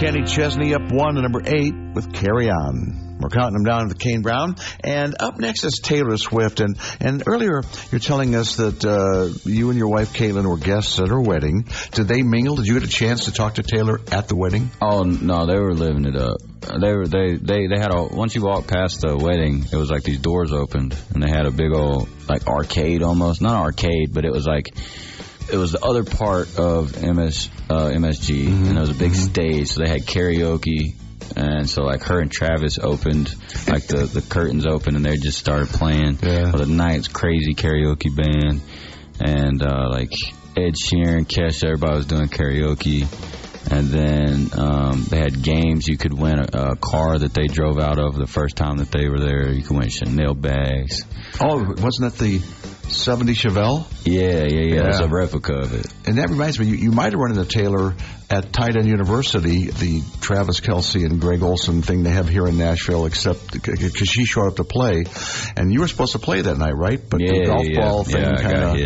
Kenny Chesney up 1 to number 8 with Carry On. We're counting them down to Kane Brown. And up next is Taylor Swift. And earlier you're telling us that you and your wife, Caitlin, were guests at her wedding. Did they mingle? Did you get a chance to talk to Taylor at the wedding? Oh, no, they were living it up. They had once you walk past the wedding, it was like these doors opened, and they had a big old, like, arcade almost. Not arcade, but it was like, it was the other part of MSG, and there was a big stage, so they had karaoke. And so, like, her and Travis opened, like, the curtains opened, and they just started playing. Yeah. Well, the night's crazy karaoke band. And, like, Ed Sheeran, Kesha, everybody was doing karaoke. And then they had games. You could win a car that they drove out of the first time that they were there. You could win Chanel bags. Oh, wasn't that the 70 Chevelle? Yeah. It's a replica of it. And that reminds me, you might have run into Taylor at Tight End University, the Travis Kelce and Greg Olson thing they have here in Nashville, except because she showed up to play. And you were supposed to play that night, right? But the golf ball thing kind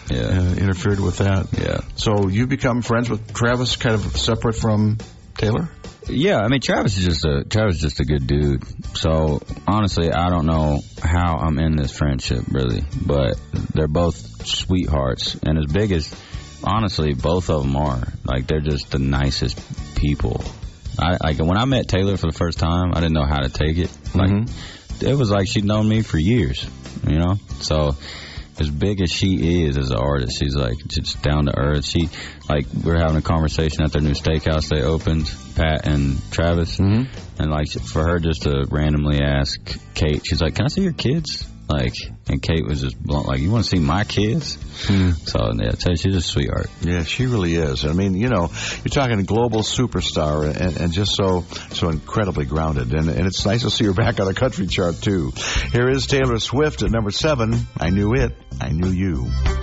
of interfered with that. Yeah. So you become friends with Travis kind of separate from Taylor? Yeah, I mean, Travis is just a good dude. So, honestly, I don't know how I'm in this friendship, really. But they're both sweethearts. And as big as, honestly, both of them are. Like, they're just the nicest people. When I met Taylor for the first time, I didn't know how to take it. Like, it was like she'd known me for years, you know? So, as big as she is as an artist, she's like just down to earth. We were having a conversation at their new steakhouse they opened, Pat and Travis, and like for her just to randomly ask Kate, she's like, "Can I see your kids?" Like, and Kate was just blunt, like, "You want to see my kids?" So yeah, I tell you, she's a sweetheart. Yeah, she really is. I mean, you know, you're talking a global superstar and just so incredibly grounded. And it's nice to see her back on the country chart too. Here is Taylor Swift at number 7. I Knew It, I Knew You.